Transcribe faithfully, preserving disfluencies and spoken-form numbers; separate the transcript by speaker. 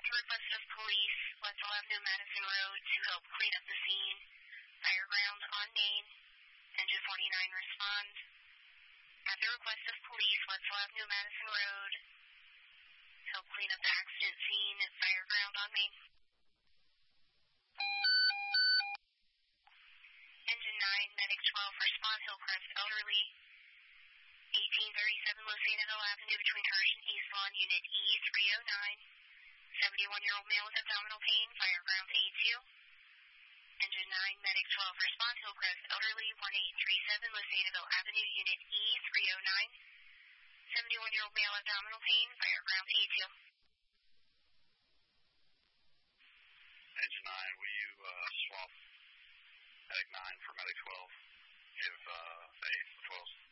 Speaker 1: At the request of police, Wetzel Avenue, Madison Road, to help clean up the scene. Fireground on Main. Engine forty-nine respond. At the request of police, Wetzel Avenue, Madison Road, help clean up the accident scene. Fireground on Main. Engine nine, Medic twelve, respond, Hillcrest elderly. eighteen thirty-seven Los Santos Avenue between Hirsch and East Lawn, Unit E three oh nine. seventy-one-year-old male with abdominal pain, fireground A two. Engine nine, Medic twelve, respond, Hillcrest elderly, eighteen thirty-seven Los Santos Avenue, Unit E three oh nine. seventy-one-year-old male abdominal pain, fireground A two.
Speaker 2: Engine nine, will you uh, swap Medic nine for Medic twelve? Give uh, the eight twelve.